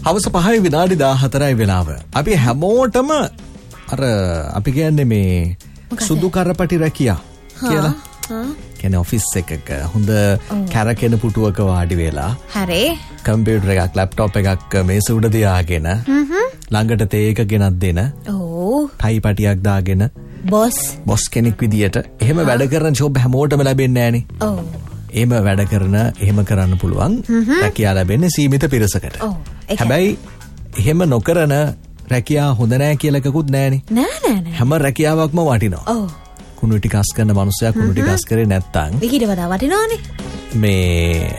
හවස 5:14 වෙලාව. අපි හැමෝටම අර අපි කියන්නේ මේ සුදු කරපටි රැකියා කියලා. කියන්නේ ඔෆිස් එකක හොඳ කැරකෙන පුටුවක වාඩි වෙලා. හරි. කම්පියුටර් එකක් ලැප්ටොප් එකක් මේස උඩ තියාගෙන ළඟට තේ එකක් ගෙනත් දෙන. ඔව්. ටයි පටියක් දාගෙන බොස් කෙනෙක් විදියට එහෙම වැඩ කරන ජොබ් හැමෝටම ලැබෙන්නේ නැහනේ. ඔව්. එහෙම වැඩ කරන එහෙම කරන්න පුළුවන් රැකියා ලැබෙන්නේ සීමිත පිරිසකට. හැබැයි එහෙම නොකරන රැකියා හොඳ නෑ කියලා එකකුත් නෑනේ. නෑ. හැම රැකියාවක්ම වටිනවා. ඔව්. කුණු ටික අස් කරන මනුස්සයා කුණු ටික අස් කරේ නැත්තම් ඊට වඩා වටිනවනේ. මේ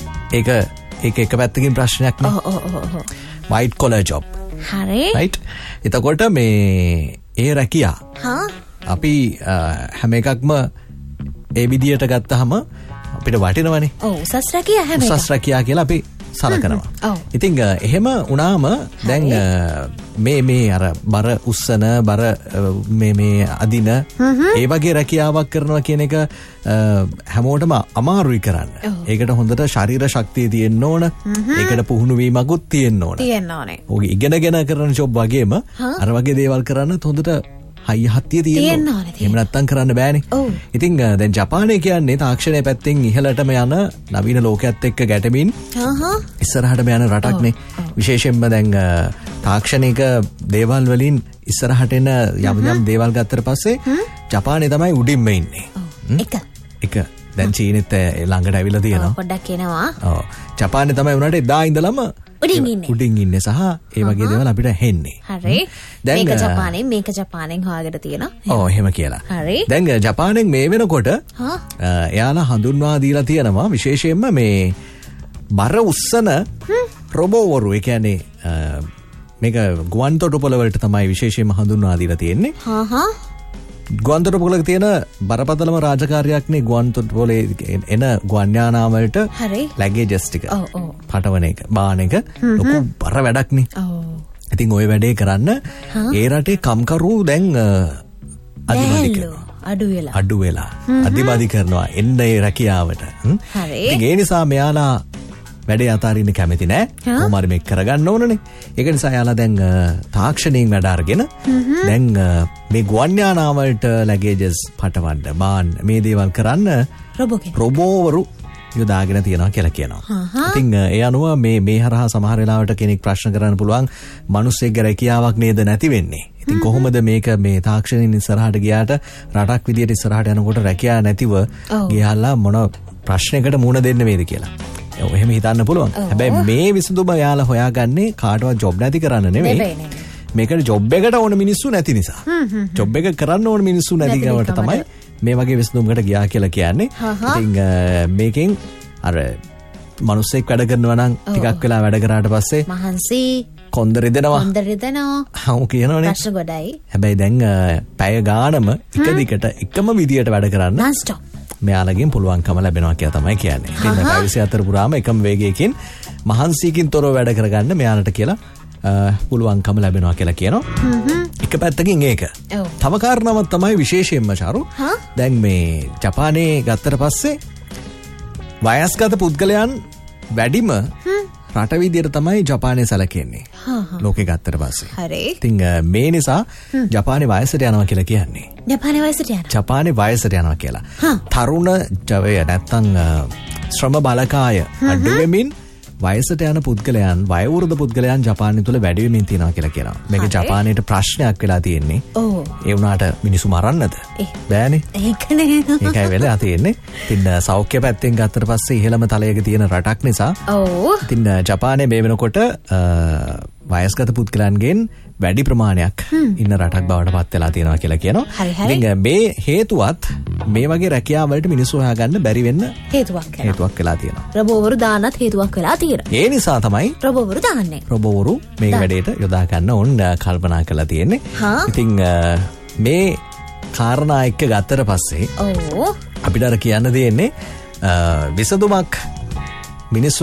ඒක එක පැත්තකින් ප්‍රශ්නයක් නේ. ඔව්. white collar job. හරි. right. එතකොට මේ ඒ රැකියා අපි හැම එකක්ම ඒ විදියට ගත්තාම අපිට වටිනවනේ. ඔව් උසස් රැකියා හැම එකක්. උසස් රැකියා කියලා අපි සලකනවා. ඉතින් එහෙම වුණාම දැන් මේ අර බර උස්සන බර මේ අදින ඒ වගේ රැකියාවක් කරනවා කියන එක හැමෝටම අමාරුයි කරන්න. ඒකට හොඳට ශරීර ශක්තිය තියෙන්න ඕන. ඒකට පුහුණු වීමකුත් තියෙන්න ඕනේ. ඔය ඉගෙනගෙන කරන ජොබ් වගේම අර වගේ දේවල් කරන්න හොඳට හයියහත්තිය තියෙන්න ඕනේ. එහෙම නැත්තම් කරන්න බෑනේ. ඉතින් දැන් ජපානය කියන්නේ තාක්ෂණයේ පැත්තෙන් ඉහළටම යන නවීන ලෝකයේත් එක්ක ගැටෙමින් ඉස්සරහටම යන රටක්නේ. විශේෂයෙන්ම දැන් තාක්ෂණික දේවල් වලින් ඉස්සරහට එන යම් දේවල් ගත්තට පස්සේ ජපානය තමයි උඩින්ම ඉන්නේ. එක දැන් චීනෙත් ළඟට ඇවිල්ලා තියෙනවා. පොඩ්ඩක් එනවා. ඔව්. ජපානය තමයි උනාට එදා ඉඳලම උඩින් ඉන්නේ සහ ඒ වගේ දේවල් අපිට හෙන්නේ. හරි. මේක ජපානයෙන් හොයාගෙන තියෙනවා. ඔව් එහෙම කියලා. හරි. දැන් ජපානයෙන් මේ වෙනකොට එයාලා හඳුන්වා දීලා තියෙනවා විශේෂයෙන්ම මේ බර උස්සන රොබෝවරු. ඒ කියන්නේ මේක ගුවන් තොටුපොළ වලට තමයි විශේෂයෙන්ම හඳුන්වා දීලා තියෙන්නේ. ගුවන් තොටුපොළක තියෙන බරපතලම රාජකාරියක්නේ ගුවන් තොටුපොළේ එන ගුවන් යානා වලට ලැගේජස් ටික පටවන එක බාන එක ලොකු බර වැඩක්නේ. ඉතින් ওই වැඩේ කරන්න ඒ රටේ කම්කරු දැන් අඩු වෙලා අධිබාධි කරනවා එන්න ඒ රැකියාවට. ඉතින් ඒ නිසා මෙයාලා වැඩේ අතාරින්න කැමති නෑ. කොහොමද මේක කරගන්න ඕනනේ. ඒක නිසා යාලා දැන් තාක්ෂණයෙන් වැඩ අරගෙන දැන් මේ ගුවන් යානා වලට ලැගේජස් පටවන්න බාන්න මේ දේවල් කරන්න රොබෝවරු යොදාගෙන තියනවා කියලා කියනවා. ඉතින් ඒ අනුව මේ හරහා සමහර වෙලාවට කෙනෙක් ප්‍රශ්න කරන්න පුළුවන් මිනිස්සෙක්ගේ රැකියාවක් නේද නැති වෙන්නේ. ඉතින් කොහොමද මේක මේ තාක්ෂණයෙන් ඉස්සරහට ගියාට රටක් විදියට ඉස්සරහට යනකොට රැකියාව නැතිව ගියාලා මොන ප්‍රශ්නයකට මුහුණ දෙන්න වේද කියලා. එහෙම හිතන්න පුළුවන්. හැබැයි මේ විසඳුම යාලා හොයාගන්නේ කාටවත් ජොබ් නැති කරන්න නෙමෙයි. මේකට ජොබ් එකට ඕන මිනිස්සු නැති නිසා. ජොබ් එක කරන්න ඕන මිනිස්සු නැති කවට තමයි මේ වගේ විසඳුමකට ගියා කියලා කියන්නේ. ඉතින් මේකෙන් අර මිනිස්සෙක් වැඩ කරනවා නම් ටිකක් වෙලා වැඩ කරාට පස්සේ මහන්සි කොන්ද රිදෙනවා. හමු කියනවනේ. ප්‍රශ්න ගොඩයි. හැබැයි දැන් පැය ගානම එක දිගට එකම විදියට වැඩ කරන්න මෙයාලගෙන් පුළුවන්කම ලැබෙනවා කියලා තමයි කියන්නේ. ඉතින් පැය 24 පුරාම එකම වේගයකින් මහන්සියකින් තොරව වැඩ කරගන්න මෙයාලට කියලා පුළුවන්කම ලැබෙනවා කියලා කියනවා. එක පැත්තකින් ඒක. තව කාරණාවක් තමයි විශේෂයෙන්ම චාරු. දැන් මේ ජපානයේ ගත්තට පස්සේ වයස්ගත පුද්ගලයන් වැඩිම රට විදියට තමයි ජපානය සැලකෙන්නේ. ලෝකේ ගත්තට පස්සේ. හරි. ඉතින් මේ නිසා ජපානයේ වයසට යනවා කියලා කියන්නේ. ජපානයේ වයසට යනවා කියලා. තරුණ ජවය නැත්තම් ශ්‍රම බලකාය අඩු වෙමින් වයසට යන පුද්ගලයන් වයෝවෘද්ධ පුද්ගලයන් ජපානය තුළ වැඩි වෙමින් තියෙනවා කියලා කියනවා. මේක ජපානයට ප්‍රශ්නයක් වෙලා තියෙන්නේ. ඒ වුණාට මිනිස්සු මරන්නද? බෑනේ. ඒකයි වෙලා තියෙන්නේ. ඉතින් සෞඛ්‍ය පැත්තෙන් ගත්තට පස්සේ ඉහළම තලයක තියෙන රටක් නිසා ඉතින් ජපානයේ මේ වෙනකොට වයස්ගත පුද්ගලයන්ගෙන් වැඩි ප්‍රමාණයක් ඉන්න රටක් බවට පත් වෙලා තියෙනවා කියලා කියනවා. ඉතින් මේ හේතුවත් මේ වගේ රැකියාව වලට මිනිස්සු හොයාගන්න බැරි වෙන්න හේතුවක් වෙලා තියෙනවා. රොබෝවරු දාන්නත් හේතුවක් වෙලා තියෙනවා. ඒ නිසා තමයි රොබෝවරු දාන්නේ. රොබෝවරු මේ වැඩේට යොදා ගන්න ඕන කල්පනා කරලා තියෙන්නේ. ඉතින් මේ කාරණා එක්ක ගත්තට පස්සේ අපිට අර කියන්න දෙන්නේ විසඳුමක් මිනිස්සු